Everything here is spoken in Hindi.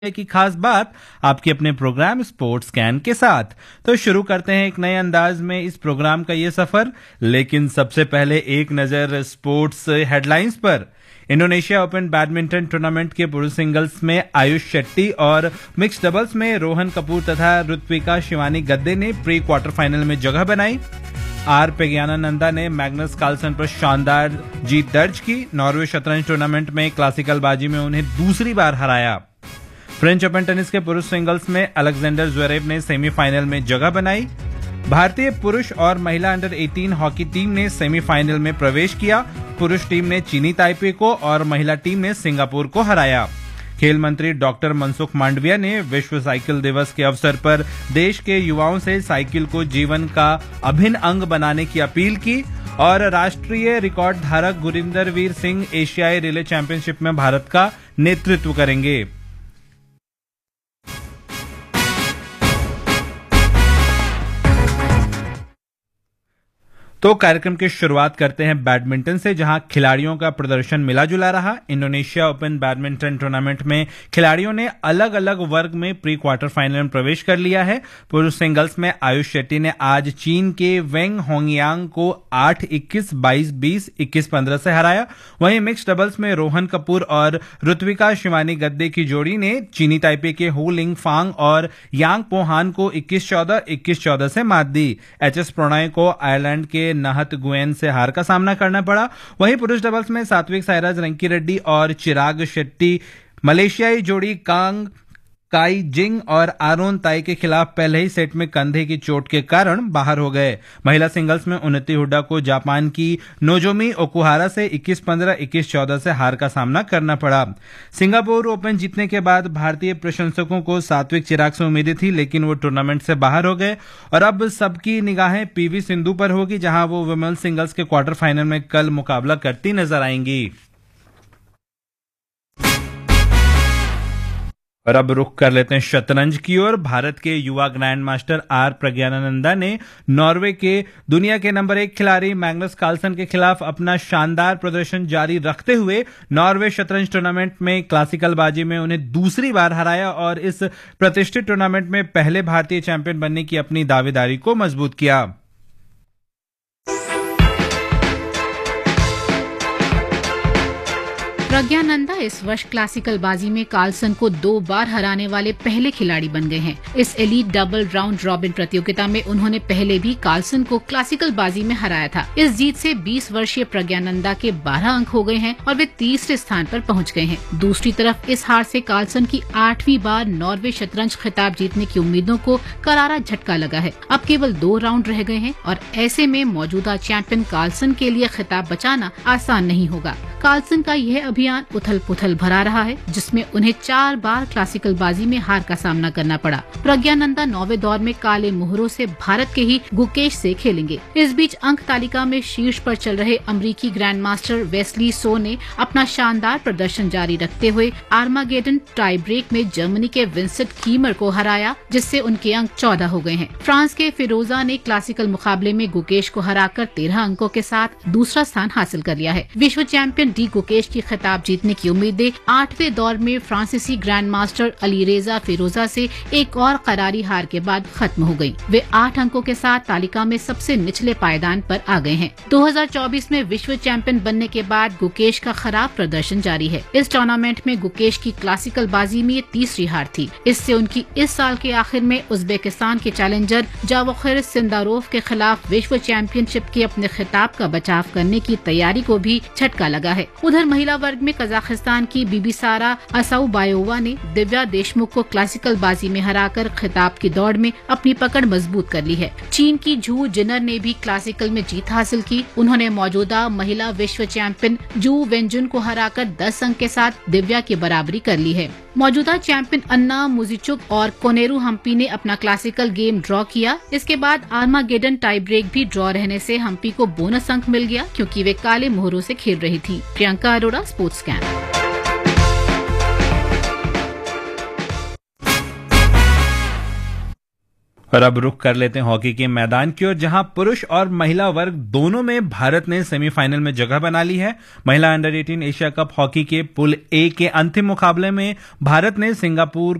की खास बात आपके अपने प्रोग्राम स्पोर्ट्स स्कैन के साथ। तो शुरू करते हैं एक नए अंदाज में इस प्रोग्राम का ये सफर, लेकिन सबसे पहले एक नजर स्पोर्ट्स हेडलाइंस पर। इंडोनेशिया ओपन बैडमिंटन टूर्नामेंट के पुरुष सिंगल्स में आयुष शेट्टी और मिक्स डबल्स में रोहन कपूर तथा ऋत्विका शिवानी गद्दे ने प्री क्वार्टर फाइनल में जगह बनाई। आर प्रज्ञानानंदा ने मैग्नस कार्लसन पर शानदार जीत दर्ज की। नॉर्वे शतरंज टूर्नामेंट में क्लासिकल बाजी में उन्हें दूसरी बार हराया। फ्रेंच ओपन टेनिस के पुरुष सिंगल्स में अलेक्जेंडर ज्वेरेव ने सेमीफाइनल में जगह बनाई। भारतीय पुरुष और महिला अंडर 18 हॉकी टीम ने सेमीफाइनल में प्रवेश किया। पुरुष टीम ने चीनी ताइपे को और महिला टीम ने सिंगापुर को हराया। खेल मंत्री डॉक्टर मनसुख मांडविया ने विश्व साइकिल दिवस के अवसर पर देश के युवाओं से साइकिल को जीवन का अभिन्न अंग बनाने की अपील की। और राष्ट्रीय रिकॉर्ड धारक गुरिंदर वीर सिंह एशियाई रिले चैंपियनशिप में भारत का नेतृत्व करेंगे। तो कार्यक्रम की शुरुआत करते हैं बैडमिंटन से, जहां खिलाड़ियों का प्रदर्शन मिला जुला रहा। इंडोनेशिया ओपन बैडमिंटन टूर्नामेंट में खिलाड़ियों ने अलग अलग वर्ग में प्री क्वार्टर फाइनल में प्रवेश कर लिया है। पुरुष सिंगल्स में आयुष शेट्टी ने आज चीन के वेंग होंगयांग को 8-21, 22-20, 21-15 से हराया। वहीं मिक्स डबल्स में रोहन कपूर और ऋत्विका शिवानी गद्दे की जोड़ी ने चीनी ताइपे के हु लिंग फांग और यांग पोहान को 21-14, 21-14 से मात दी। एचएस प्रणय को आयरलैंड के नाहत गुएन से हार का सामना करना पड़ा। वहीं पुरुष डबल्स में सात्विक साईराज रंकी रेड्डी और चिराग शेट्टी मलेशियाई जोड़ी कांग काई जिंग और आरोन ताई के खिलाफ पहले ही सेट में कंधे की चोट के कारण बाहर हो गए। महिला सिंगल्स में उन्नति हुड्डा को जापान की नोजोमी ओकुहारा से 21-15, 21-14 से हार का सामना करना पड़ा। सिंगापुर ओपन जीतने के बाद भारतीय प्रशंसकों को सात्विक चिराग से उम्मीदें थी, लेकिन वो टूर्नामेंट से बाहर हो गए और अब सबकी निगाहें पीवी सिंधु पर होगी, जहां वो वुमेन सिंगल्स के क्वार्टर फाइनल में कल मुकाबला करती नजर आएंगी। और अब रुख कर लेते हैं शतरंज की ओर। भारत के युवा ग्रैंड मास्टर आर प्रज्ञानानंदा ने नॉर्वे के दुनिया के नंबर 1 खिलाड़ी मैग्नस कार्लसन के खिलाफ अपना शानदार प्रदर्शन जारी रखते हुए नॉर्वे शतरंज टूर्नामेंट में क्लासिकल बाजी में उन्हें दूसरी बार हराया और इस प्रतिष्ठित टूर्नामेंट में पहले भारतीय चैंपियन बनने की अपनी दावेदारी को मजबूत किया। प्रज्ञानंदा इस वर्ष क्लासिकल बाजी में कार्लसन को 2 बार हराने वाले पहले खिलाड़ी बन गए हैं। इस एलीट डबल राउंड रॉबिन प्रतियोगिता में उन्होंने पहले भी कार्लसन को क्लासिकल बाजी में हराया था। इस जीत से 20 वर्षीय प्रज्ञानंदा के 12 अंक हो गए हैं और वे तीसरे स्थान पर पहुंच गए हैं। दूसरी तरफ इस हार से कार्लसन की 8वीं बार नॉर्वे शतरंज खिताब जीतने की उम्मीदों को करारा झटका लगा है। अब केवल 2 राउंड रह गए हैं और ऐसे में मौजूदा चैंपियन कार्लसन के लिए खिताब बचाना आसान नहीं होगा। कार्लसन का यह अभियान उथल पुथल भरा रहा है, जिसमें उन्हें 4 बार क्लासिकल बाजी में हार का सामना करना पड़ा। प्रज्ञानंदा 9वें दौर में काले मोहरों से भारत के ही गुकेश से खेलेंगे। इस बीच अंक तालिका में शीर्ष पर चल रहे अमरीकी ग्रैंड मास्टर वेस्ली सो ने अपना शानदार प्रदर्शन जारी रखते हुए आर्मागेडन टाई ब्रेक में जर्मनी के विंसेंट कीमर को हराया, जिससे उनके अंक 14 हो गए हैं। फ्रांस के फिरोजा ने क्लासिकल मुकाबले में गुकेश को हराकर 13 अंकों के साथ दूसरा स्थान हासिल कर लिया है। विश्व चैंपियन डी गुकेश की खिताब जीतने की उम्मीदें 8वें दौर में फ्रांसीसी ग्रैंड मास्टर अलीरेजा फिरोजा से एक और करारी हार के बाद खत्म हो गयी। वे 8 अंकों के साथ तालिका में सबसे निचले पायदान पर आ गए हैं। 2024 में विश्व चैंपियन बनने के बाद गुकेश का खराब प्रदर्शन जारी है। इस टूर्नामेंट में गुकेश की क्लासिकल बाजी में ये तीसरी हार थी। इससे उनकी इस साल के आखिर में उज्बेकिस्तान के चैलेंजर जावोखिर सिंदारोव के खिलाफ विश्व चैंपियनशिप के अपने खिताब का बचाव करने की तैयारी को भी झटका लगा है। उधर महिला वर्ग में कजाकिस्तान की बीबीसारा असाउबायोवा ने दिव्या देशमुख को क्लासिकल बाजी में हराकर खिताब की दौड़ में अपनी पकड़ मजबूत कर ली है। चीन की झू जिनर ने भी क्लासिकल में जीत हासिल की। उन्होंने मौजूदा महिला विश्व चैंपियन जू वेंजुन को हराकर 10 अंक के साथ दिव्या की बराबरी कर ली है। मौजूदा चैंपियन अन्ना मुजिचुक और कोनेरू हम्पी ने अपना क्लासिकल गेम ड्रॉ किया। इसके बाद आर्मागेडन टाई ब्रेक भी ड्रॉ रहने से हम्पी को बोनस अंक मिल गया, क्योंकि वे काले मोहरों से खेल रही थी। Priyanka Arora, sports scan. और अब रुख कर लेते हैं हॉकी के मैदान की ओर, जहां पुरुष और महिला वर्ग दोनों में भारत ने सेमीफाइनल में जगह बना ली है। महिला अंडर 18 एशिया कप हॉकी के पूल ए के अंतिम मुकाबले में भारत ने सिंगापुर